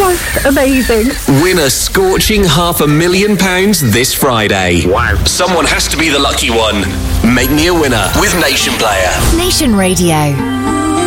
Oh, amazing. Win a scorching £500,000 this Friday. Wow. Someone has to be the lucky one. Make me a winner with Nation Player. Nation Radio.